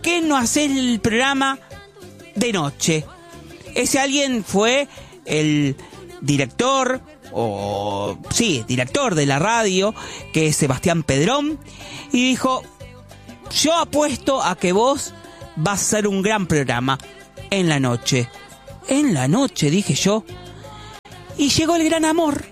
qué no haces el programa de noche? Ese alguien fue el director, director de la radio, que es Sebastián Pedrón, y dijo: yo apuesto a que vos vas a hacer un gran programa en la noche. En la noche, dije yo. Y llegó el gran amor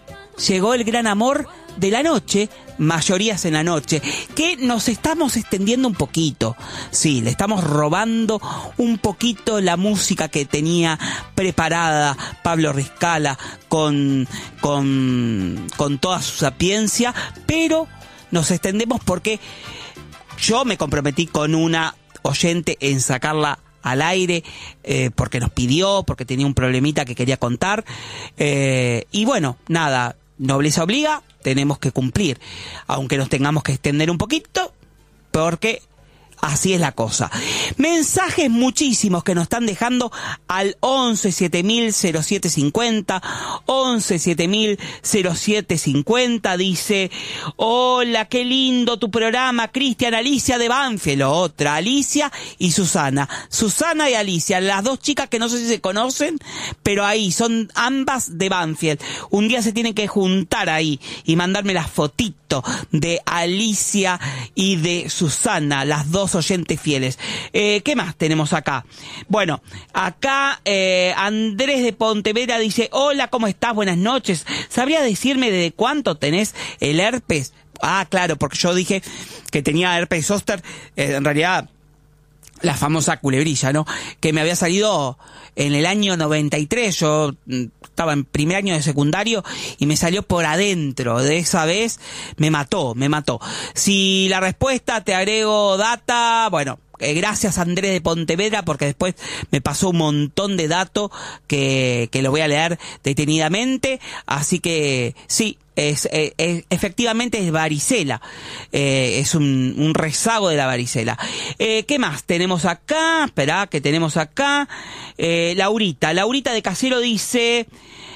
de la noche, Mayorías en la Noche, que nos estamos extendiendo un poquito. Sí, le estamos robando un poquito la música que tenía preparada Pablo Riscala con toda su sapiencia, pero nos extendemos porque yo me comprometí con una oyente en sacarla al aire, porque nos pidió, porque tenía un problemita que quería contar, y bueno, nada, nobleza obliga, tenemos que cumplir, aunque nos tengamos que extender un poquito, porque así es la cosa. Mensajes muchísimos que nos están dejando al 11 7000 0750, 11 7000 0750. Dice: hola, qué lindo tu programa, Cristian. Alicia de Banfield, otra Alicia y Susana y Alicia, las dos chicas que no sé si se conocen, pero ahí son ambas de Banfield. Un día se tienen que juntar ahí y mandarme las fotitos de Alicia y de Susana, las dos oyentes fieles. ¿Qué más tenemos acá? Bueno, acá Andrés de Pontevedra dice: hola, ¿cómo estás? Buenas noches. ¿Sabría decirme desde cuánto tenés el herpes? Ah, claro, porque yo dije que tenía herpes zóster, en realidad la famosa culebrilla, ¿no? Que me había salido en el año 93, yo estaba en primer año de secundario y me salió por adentro. De esa vez me mató. Si la respuesta te agrego data, bueno, gracias Andrés de Pontevedra, porque después me pasó un montón de datos que lo voy a leer detenidamente, así que sí. Efectivamente es varicela, es un rezago de la varicela. ¿Qué más tenemos acá? Esperá, ¿qué tenemos acá? Laurita de Casero dice: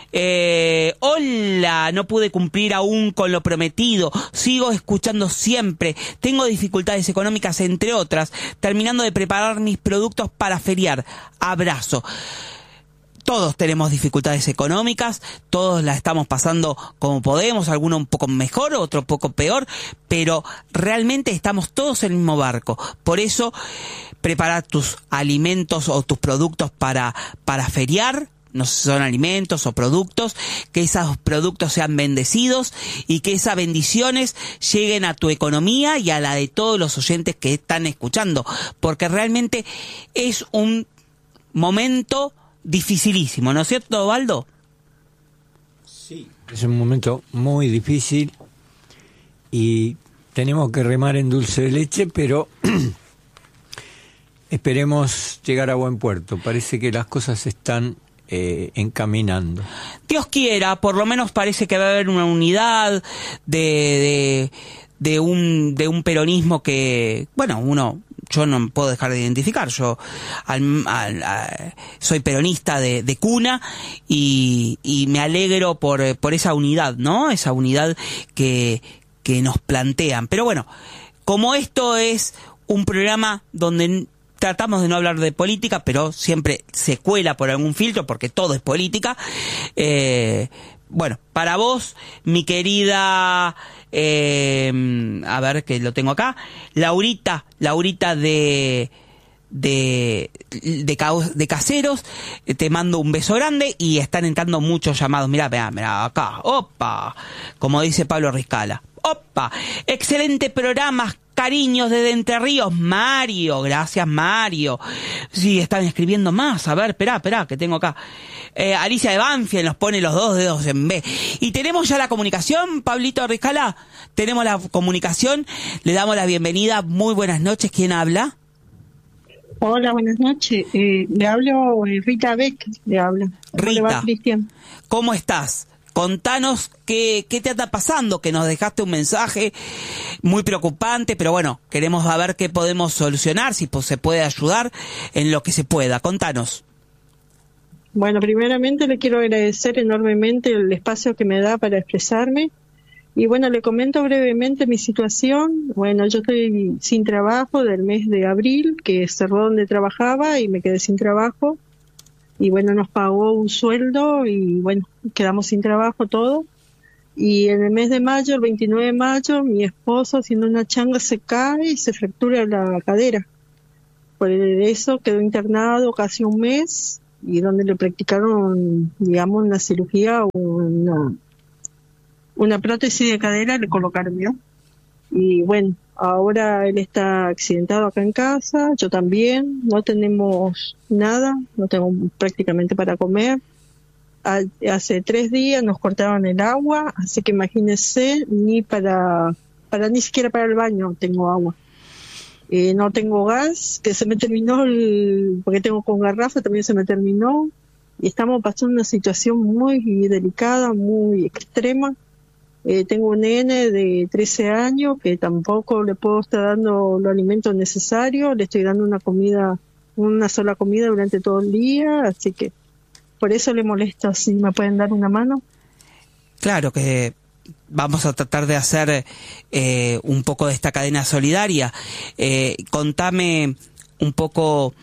hola, no pude cumplir aún con lo prometido, sigo escuchando siempre, tengo dificultades económicas entre otras, terminando de preparar mis productos para feriar, abrazo. Todos tenemos dificultades económicas, todos la estamos pasando como podemos, algunos un poco mejor, otro un poco peor, pero realmente estamos todos en el mismo barco. Por eso, prepara tus alimentos o tus productos para feriar, no sé si son alimentos o productos, que esos productos sean bendecidos y que esas bendiciones lleguen a tu economía y a la de todos los oyentes que están escuchando, porque realmente es un momento dificilísimo, ¿no es cierto, Osvaldo? Sí, es un momento muy difícil y tenemos que remar en dulce de leche, pero esperemos llegar a buen puerto. Parece que las cosas se están encaminando. Dios quiera, por lo menos parece que va a haber una unidad de un peronismo que, bueno, yo no puedo dejar de identificar, yo soy peronista de cuna y me alegro por esa unidad, ¿no? Esa unidad que nos plantean. Pero bueno, como esto es un programa donde tratamos de no hablar de política, pero siempre se cuela por algún filtro porque todo es política, bueno, para vos, mi querida, a ver que lo tengo acá, Laurita de Caseros, te mando un beso grande y están entrando muchos llamados. Mirá acá, opa, como dice Pablo Riscala, opa, excelente programa, cariños desde Entre Ríos, Mario, gracias Mario. Sí, están escribiendo más, a ver, esperá, que tengo acá. Alicia de Banfield nos pone los dos dedos en B. Y tenemos ya la comunicación, Pablito Riscala, tenemos la comunicación, le damos la bienvenida, muy buenas noches, ¿quién habla? Hola, buenas noches, le hablo Rita Beck, le hablo. Rita, ¿Cómo le va, Cristian? ¿Cómo estás? Contanos qué te está pasando, que nos dejaste un mensaje muy preocupante, pero bueno, queremos ver qué podemos solucionar, si se puede ayudar en lo que se pueda. Contanos. Bueno, primeramente le quiero agradecer enormemente el espacio que me da para expresarme Y bueno, le comento brevemente mi situación. Bueno, yo estoy sin trabajo del mes de abril, que cerró donde trabajaba y me quedé sin trabajo. Y bueno, nos pagó un sueldo y bueno, quedamos sin trabajo todo. Y en el mes de mayo, el 29 de mayo, mi esposo haciendo una changa se cae y se fractura la cadera. Por eso quedó internado casi un mes y donde le practicaron, digamos, una cirugía, una prótesis de cadera, le colocaron, ¿no? Y bueno, ahora él está accidentado acá en casa, yo también, no tenemos nada, no tengo prácticamente para comer. Hace 3 días nos cortaron el agua, así que imagínense, ni siquiera para el baño tengo agua. No tengo gas, que se me terminó, porque tengo con garrafa, también se me terminó. Y estamos pasando una situación muy delicada, muy extrema. Tengo un nene de 13 años que tampoco le puedo estar dando los alimentos necesarios, le estoy dando una sola comida durante todo el día, así que por eso le molesta, si me pueden dar una mano. Claro que vamos a tratar de hacer un poco de esta cadena solidaria. Contame un poco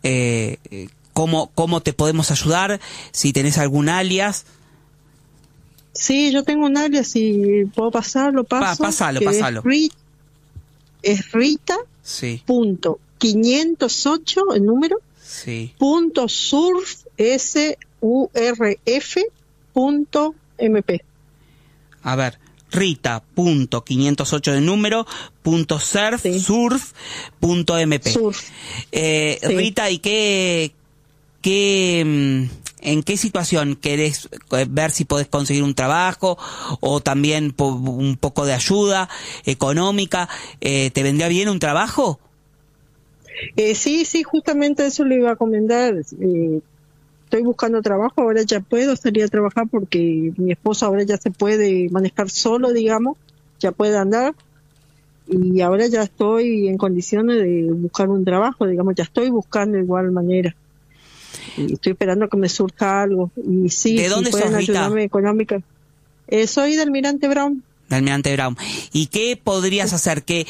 cómo te podemos ayudar, si tenés algún alias. Sí, yo tengo un alias, si puedo pasarlo, paso. Pasalo. Es Rita, sí. Punto 508, el número, sí. Punto surf, surf, punto mp. A ver, Rita.508 de número, punto surf, sí. surf.mp. Surf. Sí. Rita, ¿y en qué situación querés ver si podés conseguir un trabajo o también un poco de ayuda económica? ¿Te vendría bien un trabajo? Sí, justamente eso le iba a comentar. Estoy buscando trabajo, ahora ya puedo salir a trabajar porque mi esposo ahora ya se puede manejar solo, digamos, ya puede andar y ahora ya estoy en condiciones de buscar un trabajo, digamos, ya estoy buscando de igual manera y estoy esperando que me surja algo. Y sí, ¿de dónde pueden sos, Rita? ayudarme económica. Soy del Almirante Brown. Almirante Brown. ¿Y qué podrías hacer? ¿Qué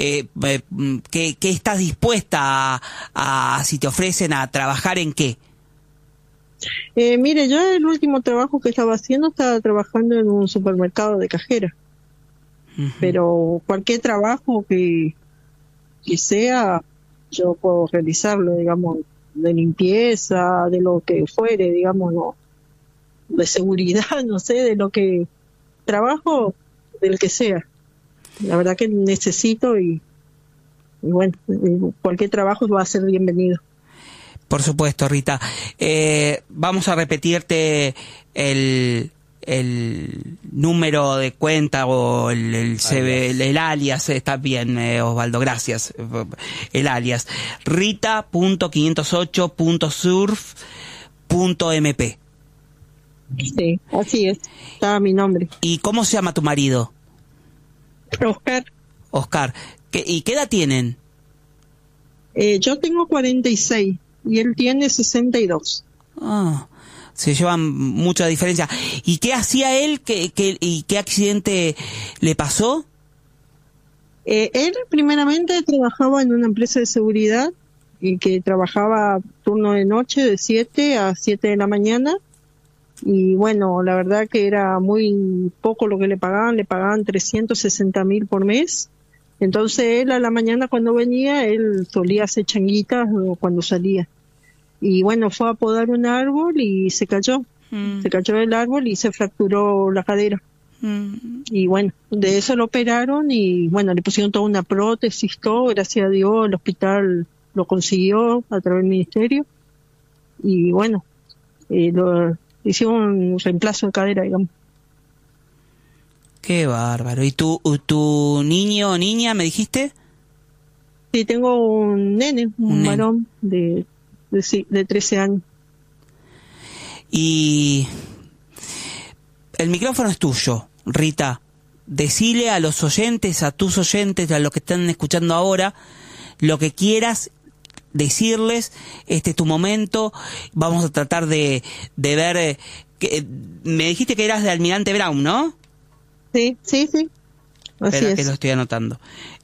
estás dispuesta a si te ofrecen a trabajar en qué? Mire, yo el último trabajo que estaba trabajando en un supermercado de cajera. Uh-huh. Pero cualquier trabajo que sea, yo puedo realizarlo, digamos, de limpieza, de lo que fuere, digamos, no, de seguridad, no sé, de lo que trabajo, del que sea. La verdad que necesito y bueno, cualquier trabajo va a ser bienvenido. Por supuesto, Rita. Vamos a repetirte el número de cuenta o el alias. Está bien, Osvaldo, gracias. El alias. Rita.508.surf.mp. Sí, así es. Está mi nombre. ¿Y cómo se llama tu marido? Oscar. ¿Y qué edad tienen? Yo tengo 46. Y él tiene 62. Se llevan mucha diferencia. ¿Y qué hacía él? ¿Y qué accidente le pasó? Él primeramente trabajaba en una empresa de seguridad y que trabajaba turno de noche de 7 a 7 de la mañana. Y bueno, la verdad que era muy poco lo que le pagaban 360.000 por mes. Entonces él a la mañana cuando venía, él solía hacer changuitas cuando salía. Y bueno, fue a podar un árbol y se cayó. Se cayó del árbol y se fracturó la cadera. Y bueno, de eso lo operaron y bueno, le pusieron toda una prótesis, todo. Gracias a Dios el hospital lo consiguió a través del ministerio. Y bueno, hicieron un reemplazo de cadera, digamos. Qué bárbaro. ¿Y tu niño o niña, me dijiste? Sí, tengo un nene, un varón de 13 años. Y el micrófono es tuyo, Rita. Decile a los oyentes, a tus oyentes, a los que están escuchando ahora, lo que quieras decirles. Este es tu momento. Vamos a tratar de ver... me dijiste que eras de Almirante Brown, ¿no? Sí. Así Espera es. que lo estoy anotando.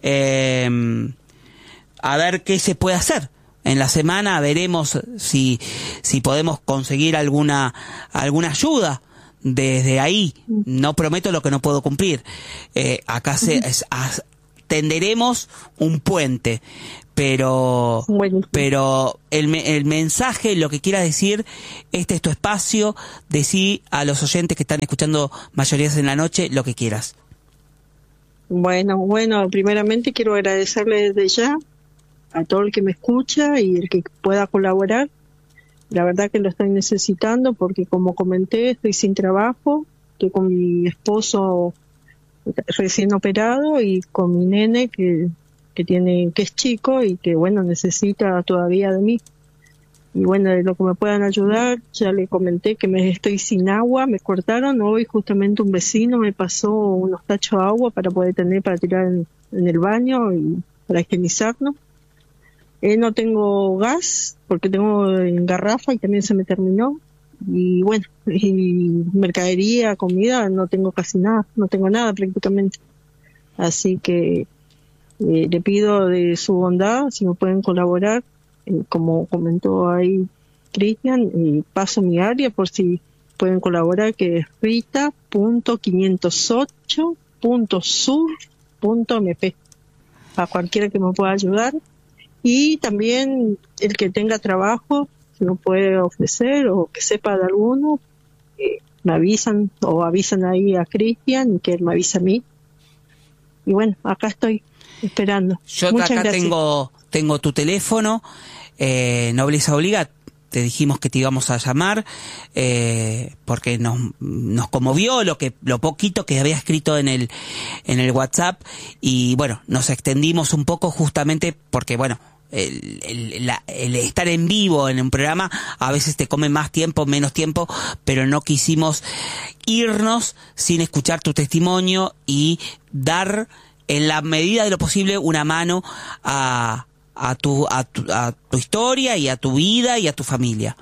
A ver qué se puede hacer. En la semana veremos si podemos conseguir alguna ayuda desde ahí. No prometo lo que no puedo cumplir. Acá tenderemos un puente, pero el mensaje, lo que quiera decir, este es tu espacio, decí a los oyentes que están escuchando Mayorías en la Noche lo que quieras. Bueno, primeramente quiero agradecerle desde ya a todo el que me escucha y el que pueda colaborar. La verdad que lo estoy necesitando porque, como comenté, estoy sin trabajo, estoy con mi esposo recién operado y con mi nene que es chico y que, bueno, necesita todavía de mí. Y bueno, de lo que me puedan ayudar, ya le comenté que estoy sin agua, me cortaron. Hoy justamente un vecino me pasó unos tachos de agua para poder tener para tirar en el baño y para higienizarnos. No tengo gas porque tengo en garrafa y también se me terminó. Y bueno, y mercadería, comida, no tengo casi nada, no tengo nada prácticamente. Así que le pido de su bondad si me pueden colaborar. Como comentó ahí Cristian, paso mi área por si pueden colaborar, que es rita.508.sur.mp, a cualquiera que me pueda ayudar. Y también el que tenga trabajo, si me puede ofrecer o que sepa de alguno, me avisan o avisan ahí a Cristian y que él me avisa a mí. Y bueno, acá estoy esperando. Yo Muchas acá gracias. tengo tu teléfono, Nobleza Obliga, te dijimos que te íbamos a llamar porque nos conmovió lo poquito que había escrito en el WhatsApp, y bueno, nos extendimos un poco justamente porque, bueno, el estar en vivo en un programa a veces te come más tiempo, menos tiempo, pero no quisimos irnos sin escuchar tu testimonio y dar en la medida de lo posible una mano a tu historia y a tu vida y a tu familia.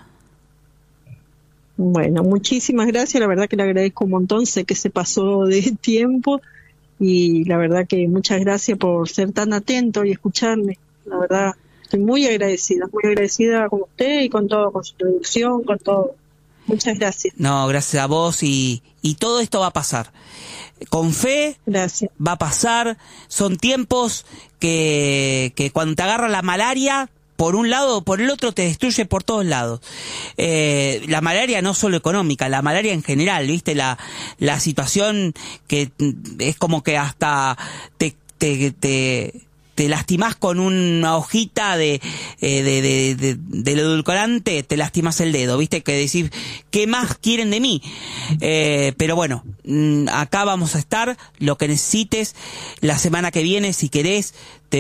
Bueno, muchísimas gracias, la verdad que le agradezco un montón, sé que se pasó de tiempo y la verdad que muchas gracias por ser tan atento y escucharme. La verdad, estoy muy agradecida con usted y con todo, con su producción, con todo. Muchas gracias. No, gracias a vos, y todo esto va a pasar. Con fe, Gracias. va a pasar. Son tiempos que cuando te agarra la malaria, por un lado o por el otro, te destruye por todos lados. La malaria no solo económica, la malaria en general, ¿viste? La situación que es como que hasta te lastimás con una hojita del edulcorante, te lastimas el dedo, ¿viste? Que decir, ¿qué más quieren de mí? Pero bueno, acá vamos a estar, lo que necesites, la semana que viene, si querés,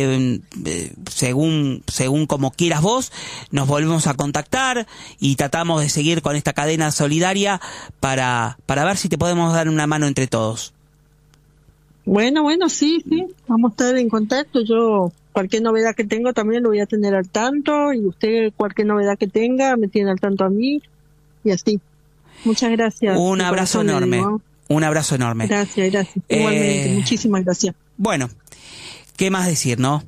según como quieras vos, nos volvemos a contactar y tratamos de seguir con esta cadena solidaria para ver si te podemos dar una mano entre todos. Bueno, sí, vamos a estar en contacto. Yo cualquier novedad que tengo también lo voy a tener al tanto, y usted cualquier novedad que tenga me tiene al tanto a mí, y así. Muchas gracias. Un abrazo enorme. Un abrazo enorme. Gracias. Igualmente, muchísimas gracias. Bueno, ¿qué más decir, no?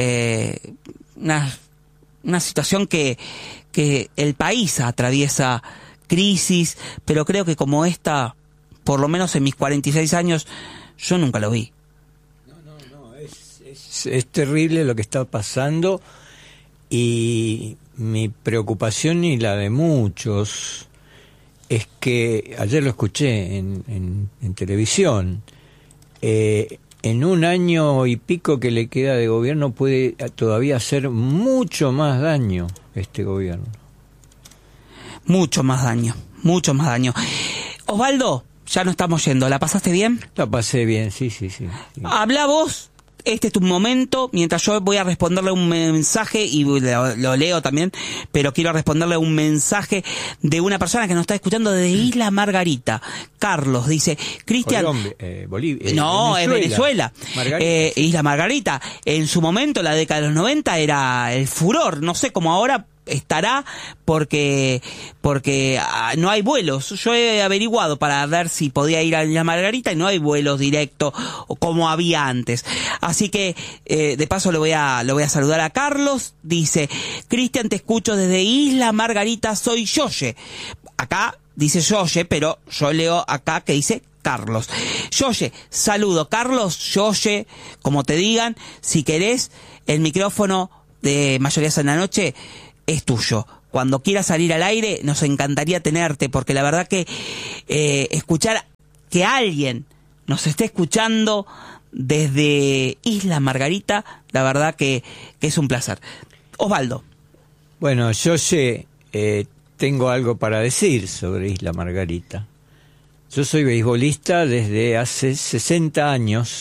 Una situación que el país atraviesa crisis, pero creo que como esta, por lo menos en mis 46 años, yo nunca lo vi. No, es terrible lo que está pasando, y mi preocupación y la de muchos es que, ayer lo escuché en televisión, en un año y pico que le queda de gobierno puede todavía hacer mucho más daño este gobierno. Mucho más daño. Osvaldo, ya no estamos yendo. ¿La pasaste bien? La pasé bien, sí. Habla vos, este es tu momento, mientras yo voy a responderle un mensaje, y lo leo también, pero quiero responderle un mensaje de una persona que nos está escuchando desde Isla Margarita. Carlos dice, Cristian... Bolivia. No, Venezuela. es Venezuela. Isla Margarita. En su momento, la década de los 90, era el furor. No sé cómo ahora, estará porque no hay vuelos. Yo he averiguado para ver si podía ir a Isla Margarita y no hay vuelos directos como había antes. Así que de paso lo voy a saludar a Carlos. Dice: Cristian, te escucho desde Isla Margarita, soy Yoye. Acá dice Yoye, pero yo leo acá que dice Carlos. Yoye, saludo. Carlos, Yoye, como te digan, si querés, el micrófono de Mayorías en la Noche es tuyo. Cuando quieras salir al aire, nos encantaría tenerte, porque la verdad que escuchar que alguien nos esté escuchando desde Isla Margarita, la verdad que es un placer. Osvaldo. Bueno, yo tengo algo para decir sobre Isla Margarita. Yo soy beisbolista desde hace 60 años